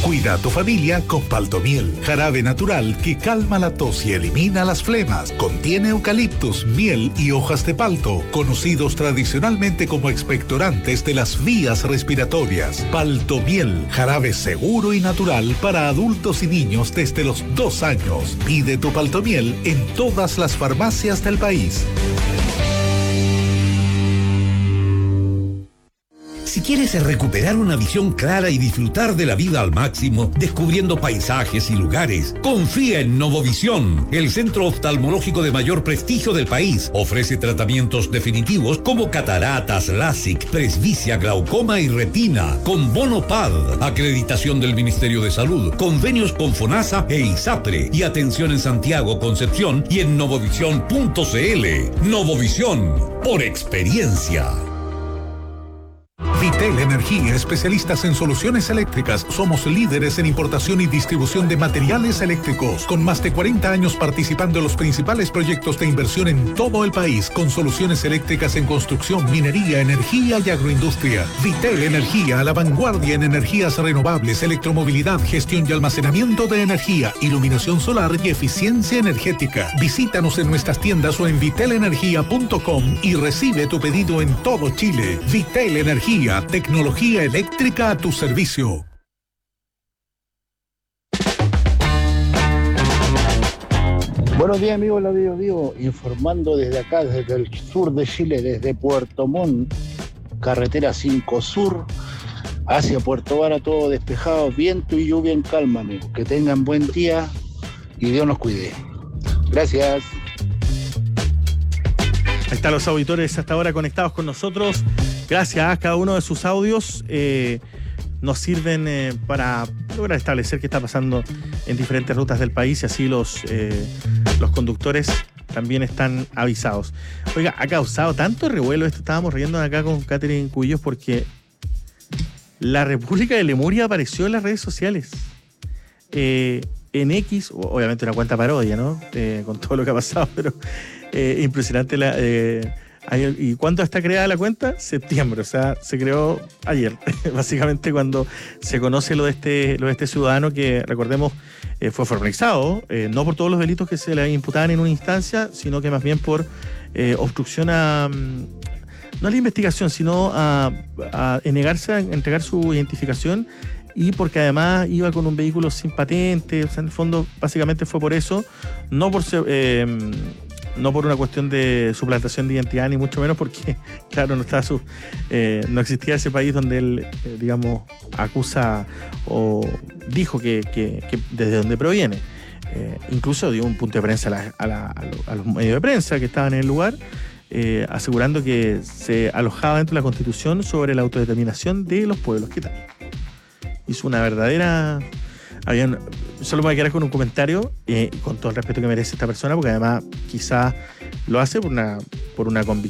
Cuida a tu familia con Paltomiel, jarabe natural que calma la tos y elimina las flemas. Contiene eucaliptus, miel y hojas de palto, conocidos tradicionalmente como expectorantes de las vías respiratorias. Paltomiel, jarabe seguro y natural para adultos y niños desde los 2 años. Pide tu Paltomiel en todas las farmacias del país. Si quieres recuperar una visión clara y disfrutar de la vida al máximo, descubriendo paisajes y lugares, confía en Novovisión, el centro oftalmológico de mayor prestigio del país. Ofrece tratamientos definitivos como cataratas, LASIK, presbicia, glaucoma y retina, con bono PAD, acreditación del Ministerio de Salud, convenios con FONASA e ISAPRE, y atención en Santiago, Concepción y en novovisión.cl. Novovisión, por experiencia. Vitel Energía, especialistas en soluciones eléctricas. Somos líderes en importación y distribución de materiales eléctricos, con más de 40 años participando en los principales proyectos de inversión en todo el país, con soluciones eléctricas en construcción, minería, energía y agroindustria. Vitel Energía, a la vanguardia en energías renovables, electromovilidad, gestión y almacenamiento de energía, iluminación solar y eficiencia energética. Visítanos en nuestras tiendas o en vitelenergia.com y recibe tu pedido en todo Chile. Vitel Energía, tecnología eléctrica a tu servicio. Buenos días, amigos de la Bio, informando desde acá, desde el sur de Chile, desde Puerto Montt, carretera 5 Sur, hacia Puerto Vara, todo despejado, viento y lluvia en calma, amigos. Que tengan buen día y Dios nos cuide. Gracias. Ahí están los auditores hasta ahora conectados con nosotros. Gracias a cada uno de sus audios. Nos sirven para lograr establecer qué está pasando en diferentes rutas del país y así los conductores también están avisados. Oiga, ha causado tanto revuelo esto. Estábamos riendo acá con Catherine Cubillos porque la República de Lemuria apareció en las redes sociales. En X, obviamente una cuenta parodia, ¿no? Con todo lo que ha pasado, pero impresionante ¿y cuándo está creada la cuenta? Septiembre, o sea, se creó ayer, básicamente cuando se conoce lo de este ciudadano que, recordemos, fue formalizado, no por todos los delitos que se le imputaban en una instancia, sino que más bien por obstrucción no a la investigación, sino a negarse a entregar su identificación, y porque además iba con un vehículo sin patente. O sea, en el fondo, básicamente fue por eso, no por una cuestión de suplantación de identidad, ni mucho menos porque, claro, no existía ese país donde él, digamos, acusa o dijo que desde donde proviene. Incluso dio un punto de prensa a los medios de prensa que estaban en el lugar, asegurando que se alojaba dentro de la Constitución sobre la autodeterminación de los pueblos. ¿Qué tal? Hizo una verdadera... Solo me voy a quedar con un comentario, con todo el respeto que merece esta persona, porque además quizás lo hace por una convicción